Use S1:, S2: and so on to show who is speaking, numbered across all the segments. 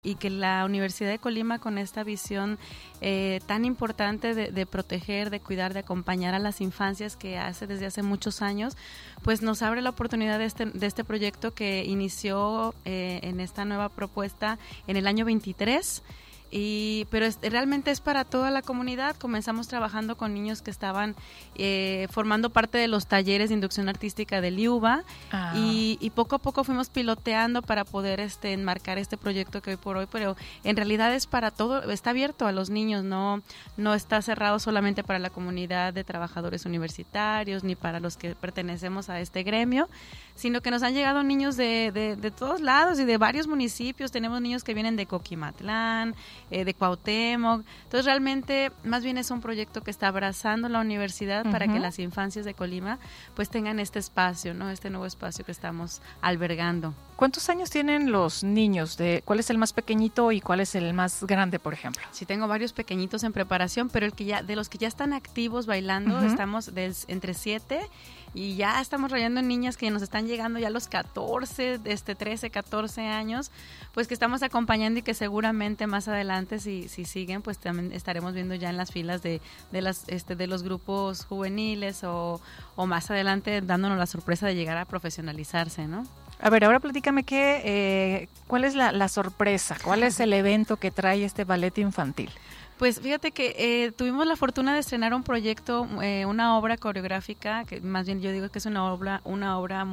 S1: y que la Universidad de Colima, con esta visión tan importante de proteger, de cuidar, de acompañar a las infancias que hace desde hace muchos años, pues nos abre la oportunidad de este proyecto que inició en esta nueva propuesta en el año 23. Pero realmente es para toda la comunidad. Comenzamos trabajando con niños que estaban formando parte de los talleres de inducción artística del IUBA y poco a poco fuimos piloteando para poder enmarcar este proyecto que hoy por hoy, pero en realidad es para todo, está abierto a los niños, no está cerrado solamente para la comunidad de trabajadores universitarios ni para los que pertenecemos a este gremio, sino que nos han llegado niños de todos lados y de varios municipios. Tenemos niños que vienen de Coquimatlán, de Cuauhtémoc. Entonces realmente más bien es un proyecto que está abrazando la universidad para que las infancias de Colima pues tengan este espacio, ¿no? Este nuevo espacio que estamos albergando.
S2: ¿Cuántos años tienen los niños? ¿Cuál es el más pequeñito y cuál es el más grande, por ejemplo?
S1: Sí, tengo varios pequeñitos en preparación, pero de los que ya están activos bailando, estamos entre 7 y ya estamos rayando en niñas que nos están llegando ya a los 14, 13, 14 años, pues que estamos acompañando y que seguramente más adelante si siguen, pues también estaremos viendo ya en las filas de los grupos juveniles o más adelante dándonos la sorpresa de llegar a profesionalizarse, ¿no?
S2: A ver, ahora platícame ¿cuál es la sorpresa? ¿Cuál es el evento que trae este ballet infantil?
S1: Pues fíjate que tuvimos la fortuna de estrenar un proyecto, una obra coreográfica, que más bien yo digo que es una obra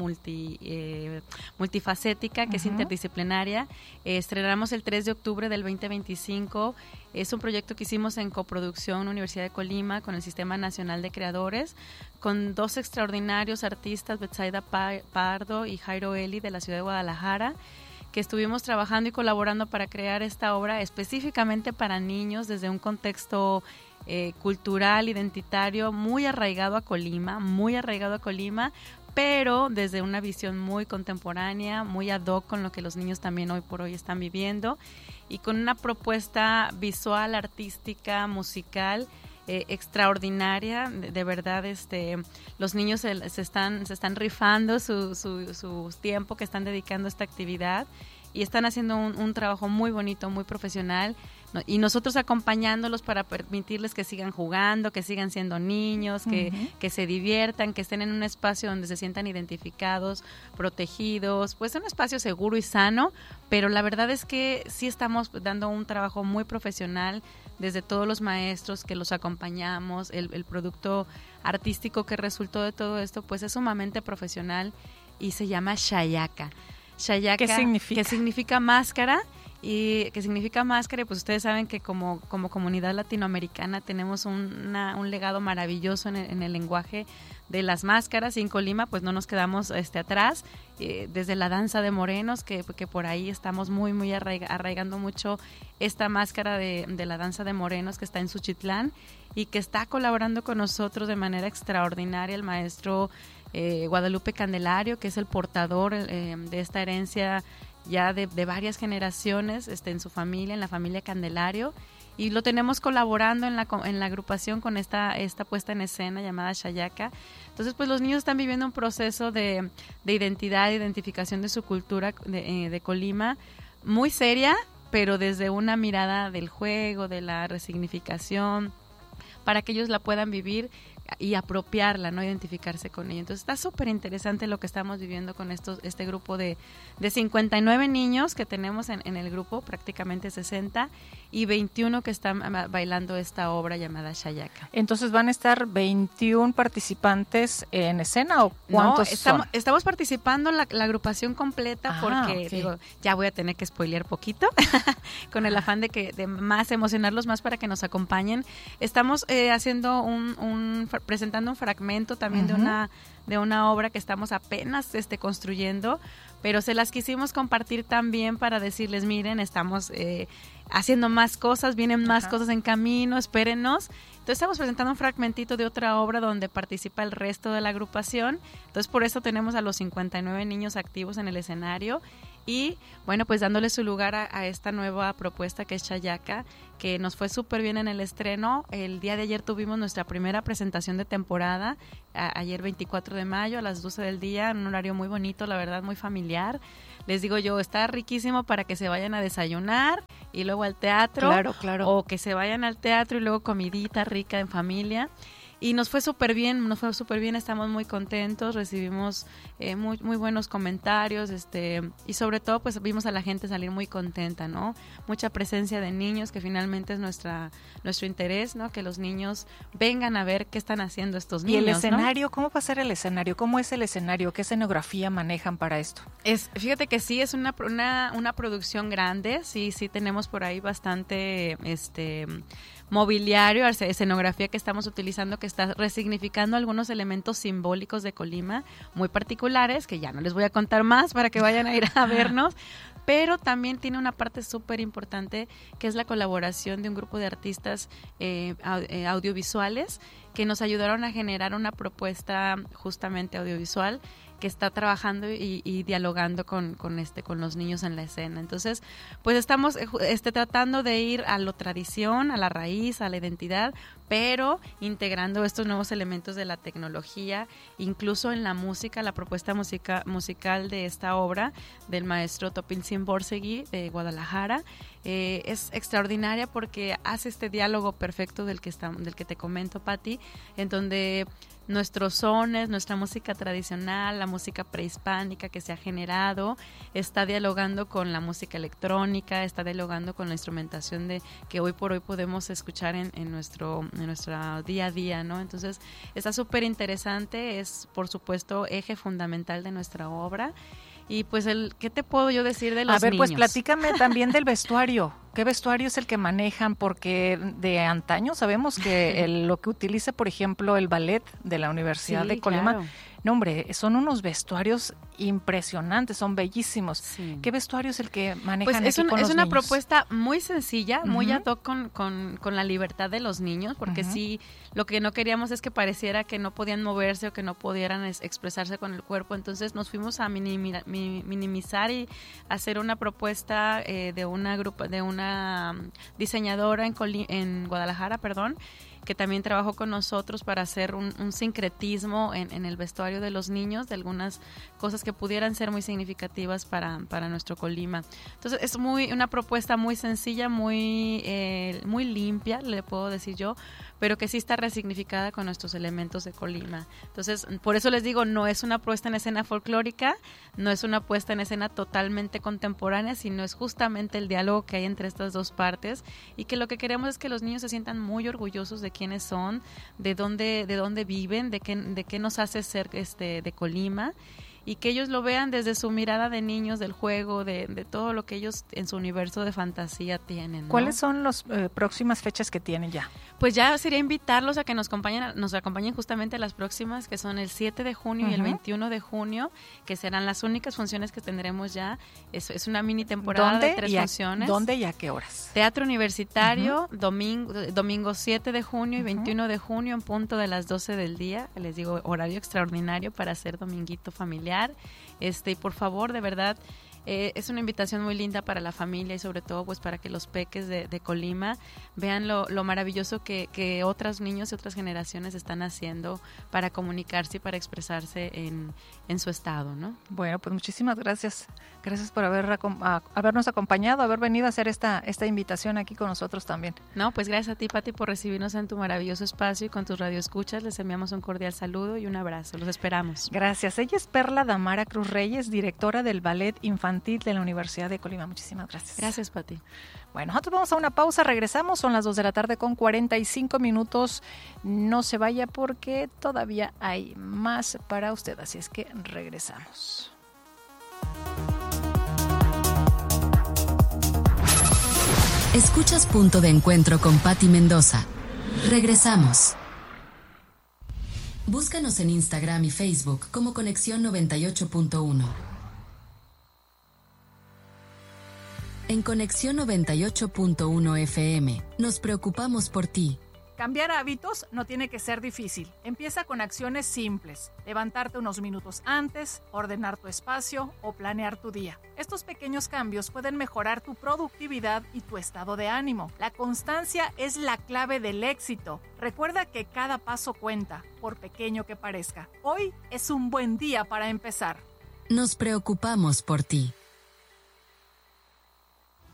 S1: multifacética, que es interdisciplinaria. Estrenamos el 3 de octubre del 2025. Es un proyecto que hicimos en coproducción Universidad de Colima con el Sistema Nacional de Creadores, con 2 extraordinarios artistas, Betsaida Pardo y Jairo Eli de la ciudad de Guadalajara, que estuvimos trabajando y colaborando para crear esta obra específicamente para niños desde un contexto cultural, identitario, muy arraigado a Colima, pero desde una visión muy contemporánea, muy ad hoc con lo que los niños también hoy por hoy están viviendo y con una propuesta visual, artística, musical extraordinaria. De verdad, los niños se están rifando su tiempo que están dedicando a esta actividad y están haciendo un trabajo muy bonito, muy profesional, ¿no? Y nosotros acompañándolos para permitirles que sigan jugando, que sigan siendo niños, que se diviertan, que estén en un espacio donde se sientan identificados, protegidos, pues un espacio seguro y sano, pero la verdad es que sí estamos dando un trabajo muy profesional desde todos los maestros que los acompañamos. El producto artístico que resultó de todo esto pues es sumamente profesional y se llama Xayaka.
S2: ¿Qué significa?
S1: Que significa máscara. Y pues ustedes saben que como comunidad latinoamericana tenemos un legado maravilloso en el lenguaje de las máscaras, y en Colima pues no nos quedamos atrás, desde la danza de morenos, que por ahí estamos muy arraigando mucho esta máscara de la danza de morenos que está en Suchitlán y que está colaborando con nosotros de manera extraordinaria el maestro Guadalupe Candelario, que es el portador de esta herencia ya de varias generaciones en su familia, en la familia Candelario, y lo tenemos colaborando en la agrupación con esta puesta en escena llamada Xayaka. Entonces pues los niños están viviendo un proceso de identidad, de identificación de su cultura de Colima, muy seria, pero desde una mirada del juego, de la resignificación, para que ellos la puedan vivir y apropiarla, no identificarse con ella. Entonces está súper interesante lo que estamos viviendo con este grupo de 59 niños que tenemos en el grupo, prácticamente 60, y 21 que están bailando esta obra llamada Xayaka.
S2: Entonces van a estar 21 participantes en escena, ¿o cuántos son?
S1: Estamos participando la agrupación completa, porque
S2: okay.
S1: Ya voy a tener que spoilear poquito con el afán de más emocionarlos más para que nos acompañen. Estamos haciendo presentando un fragmento también de una obra que estamos apenas construyendo, pero se las quisimos compartir también para decirles, miren, estamos haciendo más cosas, vienen más cosas en camino, espérennos. Entonces estamos presentando un fragmentito de otra obra donde participa el resto de la agrupación. Entonces por eso tenemos a los 59 niños activos en el escenario y bueno, pues dándole su lugar a esta nueva propuesta que es Xayaka, que nos fue súper bien en el estreno. El día de ayer tuvimos nuestra primera presentación de temporada, ayer 24 de mayo a las 12 del día, en un horario muy bonito, la verdad, muy familiar. les digo yo, está riquísimo para que se vayan a desayunar y luego al teatro.
S2: Claro.
S1: O que se vayan al teatro y luego comidita rica en familia. Y nos fue súper bien, estamos muy contentos, recibimos muy buenos comentarios, y sobre todo pues vimos a la gente salir muy contenta, ¿no? Mucha presencia de niños, que finalmente es nuestro interés, ¿no? Que los niños vengan a ver qué están haciendo estos niños.
S2: ¿Y el escenario?
S1: ¿No?
S2: ¿Cómo va a ser el escenario? ¿Cómo es el escenario? ¿Qué escenografía manejan para esto?
S1: Fíjate que sí, es una producción grande, sí tenemos por ahí bastante mobiliario, escenografía que estamos utilizando, que está resignificando algunos elementos simbólicos de Colima muy particulares, que ya no les voy a contar más para que vayan a ir a vernos, pero también tiene una parte súper importante que es la colaboración de un grupo de artistas audiovisuales que nos ayudaron a generar una propuesta justamente audiovisual que está trabajando y dialogando con los niños en la escena. Entonces, pues estamos tratando de ir a la tradición, a la raíz, a la identidad, pero integrando estos nuevos elementos de la tecnología, incluso en la música, la propuesta musical de esta obra del maestro Topilzin Borsegui de Guadalajara. Es extraordinaria porque hace este diálogo perfecto del que te comento, Pati, en donde nuestros sones, nuestra música tradicional, la música prehispánica que se ha generado, está dialogando con la música electrónica, está dialogando con la instrumentación que hoy por hoy podemos escuchar en nuestro día a día, ¿no? Entonces, está súper interesante, es por supuesto eje fundamental de nuestra obra. Y pues, ¿qué te puedo yo decir de los niños?
S2: A ver, pues platícame también del vestuario. ¿Qué vestuario es el que manejan? Porque de antaño sabemos que lo que utiliza, por ejemplo, el ballet de la Universidad de Colima, claro. No, hombre, son unos vestuarios impresionantes, son bellísimos. Sí. ¿Qué vestuario es el que manejan
S1: pues
S2: aquí con los
S1: niños? Es una
S2: niños?
S1: Propuesta muy sencilla, muy ad hoc con la libertad de los niños, porque sí, lo que no queríamos es que pareciera que no podían moverse o que no pudieran expresarse con el cuerpo. Entonces nos fuimos a minimizar y hacer una propuesta de una diseñadora en Guadalajara, que también trabajó con nosotros para hacer un sincretismo en el vestuario de los niños, de algunas cosas que pudieran ser muy significativas para nuestro Colima. Entonces es una propuesta muy sencilla, muy limpia, le puedo decir yo, pero que sí está resignificada con nuestros elementos de Colima. Entonces, por eso les digo, no es una puesta en escena folclórica, no es una puesta en escena totalmente contemporánea, sino es justamente el diálogo que hay entre estas dos partes, y que lo que queremos es que los niños se sientan muy orgullosos de quiénes son, de dónde viven, de qué nos hace ser de Colima, y que ellos lo vean desde su mirada de niños, del juego, de todo lo que ellos en su universo de fantasía tienen, ¿no?
S2: ¿Cuáles son las próximas fechas que tienen ya?
S1: Pues ya sería invitarlos a que nos acompañen justamente a las próximas, que son el 7 de junio y el 21 de junio, que serán las únicas funciones que tendremos ya. Es una mini temporada de 3 funciones.
S2: ¿Dónde y a qué horas?
S1: Teatro Universitario, domingo 7 de junio y 21 de junio en punto de las 12 del día. Les digo, horario extraordinario para hacer dominguito familiar. Y por favor, de verdad, es una invitación muy linda para la familia y sobre todo pues para que los peques de Colima vean lo maravilloso que otros niños y otras generaciones están haciendo para comunicarse y para expresarse en su estado, ¿no?
S2: Bueno, pues muchísimas gracias. Gracias por habernos acompañado, haber venido a hacer esta invitación aquí con nosotros también.
S1: No, pues gracias a ti, Pati, por recibirnos en tu maravilloso espacio y con tus radioescuchas. Les enviamos un cordial saludo y un abrazo. Los esperamos.
S2: Gracias. Ella es Perla Damara Cruz Reyes, directora del Ballet Infantil de la Universidad de Colima. Muchísimas gracias.
S1: Gracias, Pati.
S2: Bueno, nosotros vamos a una pausa, regresamos, son las 2 de la tarde con 45 minutos. No se vaya porque todavía hay más para usted, así es que regresamos.
S3: Escuchas Punto de Encuentro con Pati Mendoza. Regresamos. Búscanos en Instagram y Facebook como Conexión 98.1. En Conexión 98.1 FM, nos preocupamos por ti.
S2: Cambiar hábitos no tiene que ser difícil. Empieza con acciones simples. Levantarte unos minutos antes, ordenar tu espacio o planear tu día. Estos pequeños cambios pueden mejorar tu productividad y tu estado de ánimo. La constancia es la clave del éxito. Recuerda que cada paso cuenta, por pequeño que parezca. Hoy es un buen día para empezar.
S3: Nos preocupamos por ti.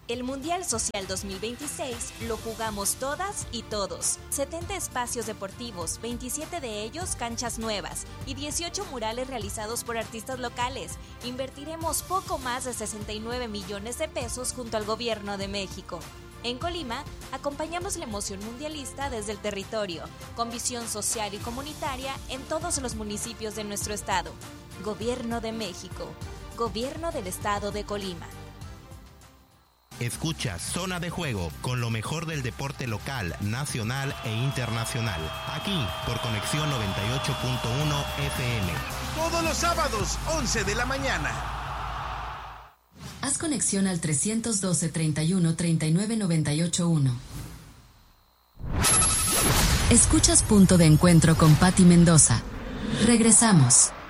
S4: El Mundial Social 2026 lo jugamos todas y todos. 70 espacios deportivos, 27 de ellos canchas nuevas y 18 murales realizados por artistas locales. Invertiremos poco más de 69 millones de pesos junto al Gobierno de México. En Colima, acompañamos la emoción mundialista desde el territorio, con visión social y comunitaria en todos los municipios de nuestro estado. Gobierno de México. Gobierno del Estado de Colima.
S5: Escucha Zona de Juego con lo mejor del deporte local, nacional e internacional. Aquí por Conexión 98.1 FM.
S6: Todos los sábados, 11 de la mañana.
S3: Haz conexión al 312 31 39 98.1. Escuchas Punto de Encuentro con Patti Mendoza. Regresamos.